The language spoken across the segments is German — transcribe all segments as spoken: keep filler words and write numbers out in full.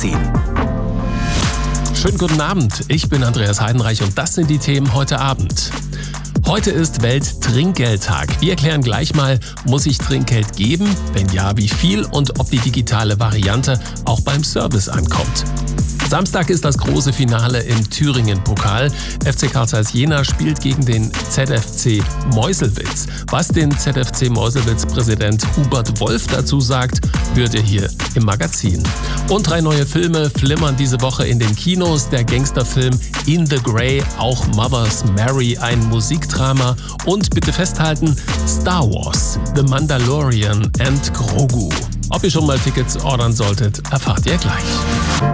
Magazin. Schönen guten Abend, ich bin Andreas Heidenreich und das sind die Themen heute Abend. Heute ist Welttrinkgeldtag. Wir erklären gleich mal, muss ich Trinkgeld geben? Wenn ja, wie viel und ob die digitale Variante auch beim Service ankommt. Samstag ist das große Finale im Thüringen-Pokal. F C Carl Zeiss Jena spielt gegen den Z F C Meuselwitz. Was den Z F C Meuselwitz-Präsident Hubert Wolf dazu sagt, hört ihr hier im Magazin. Und drei neue Filme flimmern diese Woche in den Kinos. Der Gangsterfilm In the Grey, auch Mother's Mary, ein Musikdrama. Und bitte festhalten, Star Wars, The Mandalorian and Grogu. Ob ihr schon mal Tickets ordern solltet, erfahrt ihr gleich.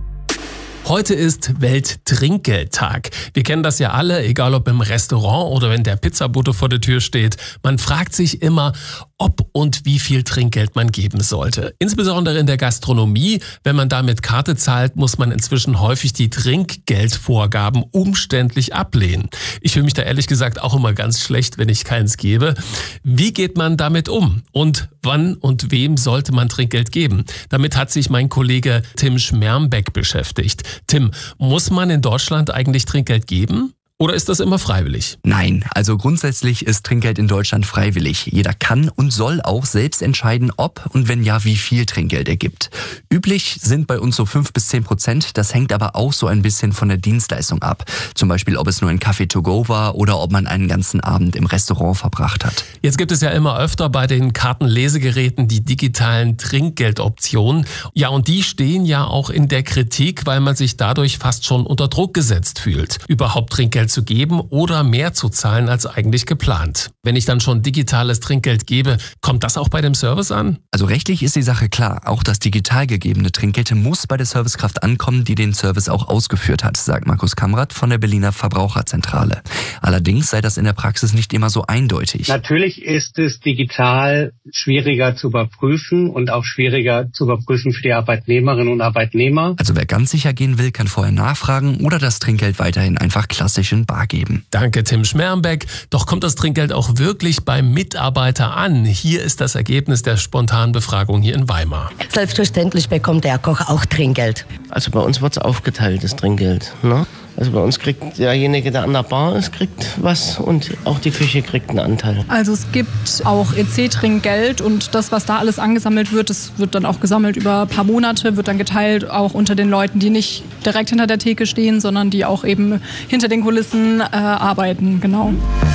Heute ist Welttrinkgeldtag. Wir kennen das ja alle, egal ob im Restaurant oder wenn der Pizzabote vor der Tür steht. Man fragt sich immer, ob und wie viel Trinkgeld man geben sollte. Insbesondere in der Gastronomie. Wenn man da mit Karte zahlt, muss man inzwischen häufig die Trinkgeldvorgaben umständlich ablehnen. Ich fühle mich da ehrlich gesagt auch immer ganz schlecht, wenn ich keins gebe. Wie geht man damit um? Und wann und wem sollte man Trinkgeld geben? Damit hat sich mein Kollege Tim Schmermbeck beschäftigt. Tim, muss man in Deutschland eigentlich Trinkgeld geben? Oder ist das immer freiwillig? Nein, also grundsätzlich ist Trinkgeld in Deutschland freiwillig. Jeder kann und soll auch selbst entscheiden, ob und wenn ja, wie viel Trinkgeld er gibt. Üblich sind bei uns so fünf bis zehn Prozent. Das hängt aber auch so ein bisschen von der Dienstleistung ab. Zum Beispiel, ob es nur ein Kaffee to go war oder ob man einen ganzen Abend im Restaurant verbracht hat. Jetzt gibt es ja immer öfter bei den Kartenlesegeräten die digitalen Trinkgeldoptionen. Ja, und die stehen ja auch in der Kritik, weil man sich dadurch fast schon unter Druck gesetzt fühlt, überhaupt Trinkgeld zu geben oder mehr zu zahlen als eigentlich geplant. Wenn ich dann schon digitales Trinkgeld gebe, kommt das auch bei dem Service an? Also rechtlich ist die Sache klar. Auch das digital gegebene Trinkgeld muss bei der Servicekraft ankommen, die den Service auch ausgeführt hat, sagt Markus Kamrat von der Berliner Verbraucherzentrale. Allerdings sei das in der Praxis nicht immer so eindeutig. Natürlich ist es digital schwieriger zu überprüfen und auch schwieriger zu überprüfen für die Arbeitnehmerinnen und Arbeitnehmer. Also wer ganz sicher gehen will, kann vorher nachfragen oder das Trinkgeld weiterhin einfach klassisch in bar geben. Danke, Tim Schmermbeck. Doch kommt das Trinkgeld auch wirklich beim Mitarbeiter an? Hier ist das Ergebnis der spontanen Befragung hier in Weimar. Selbstverständlich bekommt der Koch auch Trinkgeld. Also bei uns wird es aufgeteilt, das Trinkgeld. Ne? Also bei uns kriegt derjenige, der an der Bar ist, kriegt was und auch die Küche kriegt einen Anteil. Also es gibt auch E C-Trinkgeld und das, was da alles angesammelt wird, das wird dann auch gesammelt über ein paar Monate, wird dann geteilt auch unter den Leuten, die nicht direkt hinter der Theke stehen, sondern die auch eben hinter den Kulissen äh, arbeiten, genau.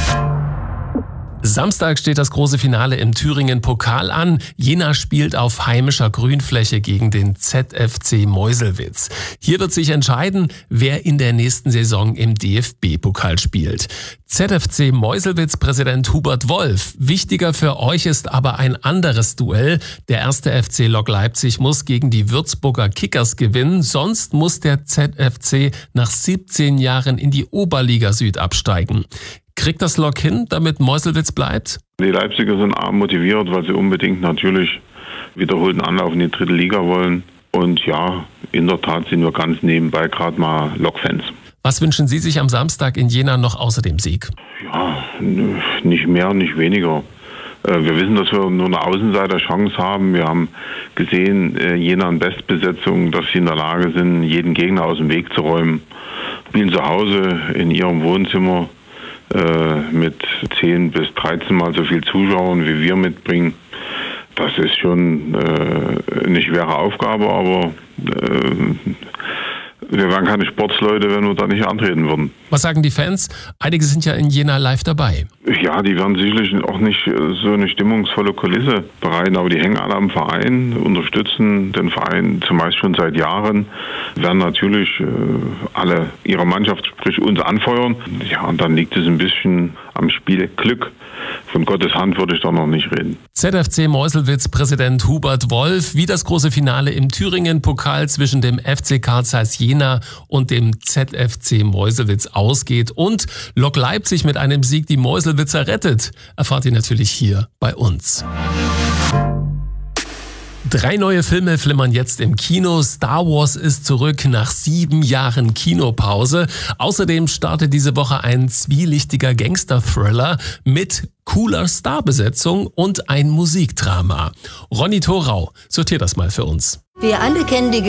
Samstag steht das große Finale im Thüringen-Pokal an. Jena spielt auf heimischer Grünfläche gegen den Z F C Meuselwitz. Hier wird sich entscheiden, wer in der nächsten Saison im D F B-Pokal spielt. Z F C Meuselwitz-Präsident Hubert Wolf. Wichtiger für euch ist aber ein anderes Duell. Der erste F C Lok Leipzig muss gegen die Würzburger Kickers gewinnen. Sonst muss der Z F C nach siebzehn Jahren in die Oberliga Süd absteigen. Kriegt das Lok hin, damit Meuselwitz bleibt? Die Leipziger sind arg motiviert, weil sie unbedingt natürlich wiederholten Anlauf in die dritte Liga wollen. Und ja, in der Tat sind wir ganz nebenbei gerade mal Lok-Fans. Was wünschen Sie sich am Samstag in Jena noch außer dem Sieg? Ja, nicht mehr, nicht weniger. Wir wissen, dass wir nur eine Außenseiterchance haben. Wir haben gesehen, Jena in Bestbesetzung, dass sie in der Lage sind, jeden Gegner aus dem Weg zu räumen. Spielen zu Hause in ihrem Wohnzimmer mit zehn bis dreizehn Mal so viel Zuschauern, wie wir mitbringen. Das ist schon äh, eine schwere Aufgabe, aber äh, wir wären keine Sportsleute, wenn wir da nicht antreten würden. Was sagen die Fans? Einige sind ja in Jena live dabei. Ja, die werden sicherlich auch nicht so eine stimmungsvolle Kulisse bereiten, aber die hängen alle am Verein, unterstützen den Verein zumeist schon seit Jahren, werden natürlich äh, alle ihre Mannschaft, sprich uns, anfeuern. Ja, und dann liegt es ein bisschen am Spiel Glück. Von Gottes Hand würde ich da noch nicht reden. Z F C Meuselwitz-Präsident Hubert Wolf, wie das große Finale im Thüringen-Pokal zwischen dem F C Carl Zeiss Jena und dem Z F C Meuselwitz ausgeht und Lok Leipzig mit einem Sieg die Meuselwitzer rettet, erfahrt ihr natürlich hier bei uns. Drei neue Filme flimmern jetzt im Kino. Star Wars ist zurück nach sieben Jahren Kinopause. Außerdem startet diese Woche ein zwielichtiger Gangster-Thriller mit cooler Starbesetzung und ein Musikdrama. Ronny Thorau sortiert das mal für uns. Wir alle kennen die